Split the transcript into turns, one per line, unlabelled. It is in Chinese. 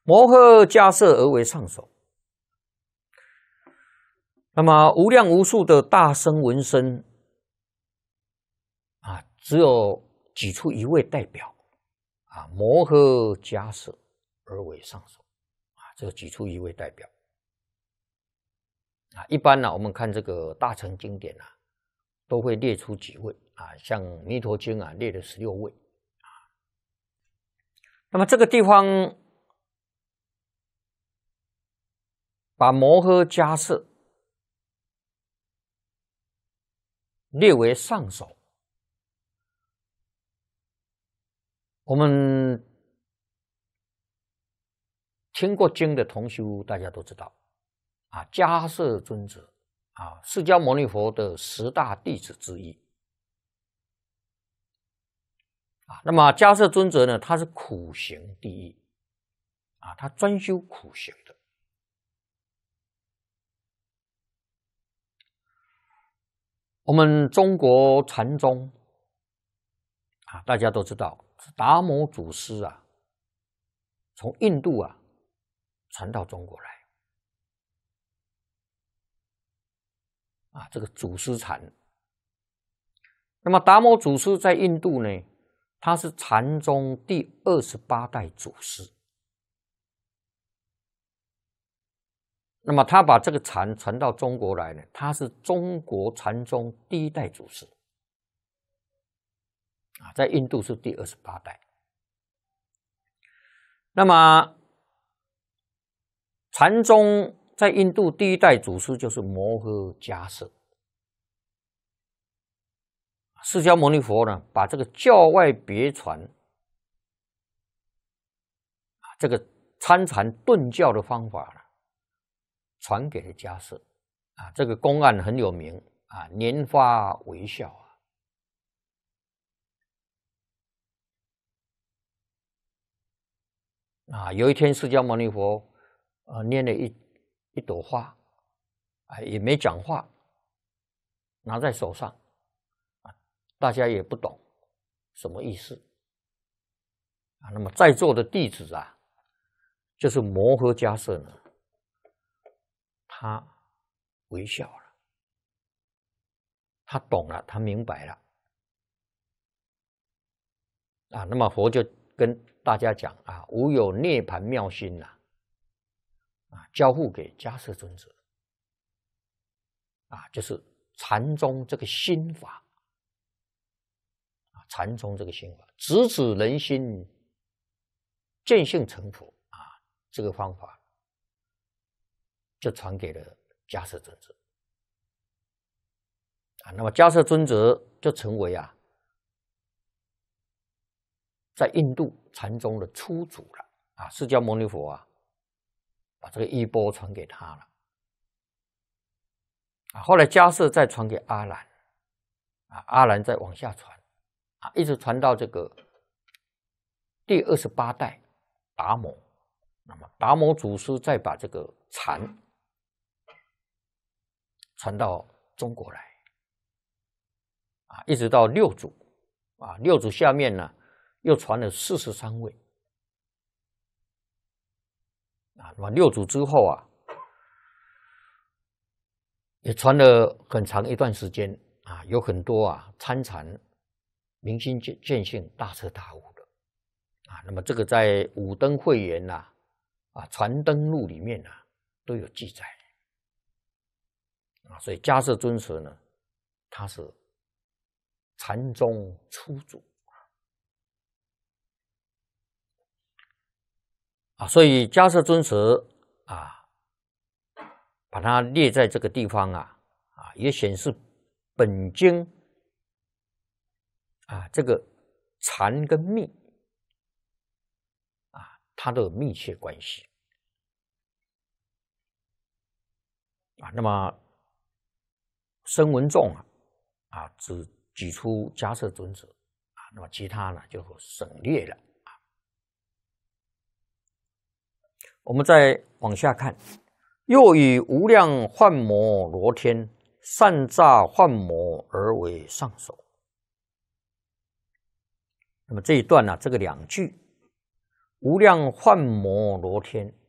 摩诃迦摄而为上首。那么无量无数的大声闻声啊，只有举出一位代表啊，摩诃迦摄而为上首啊，这个举出一位代表啊。一般呢，我们看这个大乘经典啊，都会列出几位啊，像《弥陀经》啊，列了16位啊。那么这个地方把摩诃迦摄列为上首，我们听过经的同修，大家都知道啊，迦摄尊者啊，释迦牟尼佛的10大弟子之一啊。那么迦摄尊者呢，他是苦行第一啊，他专修苦行的。我们中国禅宗啊，大家都知道，达摩祖师啊，从印度啊传到中国来啊，这个祖师禅。那么达摩祖师在印度呢，他是禅宗第28代祖师。那么他把这个禅传到中国来呢，他是中国禅宗第1代祖师啊，在印度是第28代。那么禅宗在印度第1代祖师就是摩诃迦摄。释迦牟尼佛呢，把这个教外别传啊，这个参禅顿教的方法呢，传给了迦摄啊，这个公案很有名啊，拈发微笑啊。有一天，释迦牟尼佛拈了一朵花啊，也没讲话，拿在手上啊，大家也不懂什么意思啊。那么在座的弟子啊，就是摩诃迦摄呢，他微笑了，他懂了，他明白了啊。那么佛就跟大家讲啊，吾有涅槃妙心啊，交付给迦摄尊者啊，就是禅宗这个心法啊，禅宗这个心法，直指人心，见性成佛啊，这个方法就传给了迦摄尊者啊。那么迦摄尊者就成为啊，在印度禅宗的初祖了啊。释迦牟尼佛啊，把这个衣钵传给他了啊。后来迦摄再传给阿难啊，阿难再往下传啊，一直传到这个第28代达摩。那么达摩祖师再把这个禅传到中国来啊，一直到六祖啊，六祖下面呢又传了43位啊。那么六祖之后啊，也传了很长一段时间啊，有很多啊参禅明心见性大彻大悟的啊。那么这个在五灯会元呐啊传灯录里面啊都有记载啊。所以迦摄尊者呢，他是禅宗初祖啊。所以迦摄尊者啊，把它列在这个地方啊，也显示本经啊这个禅跟密啊它都有密切关系啊。那么声闻众啊只举出迦摄尊者啊，那么其他呢就省略了啊。我们再往下看，又以无量幻魔罗天善诈幻魔而为上首。那么这一段呢，这个2句， 无量幻魔罗天，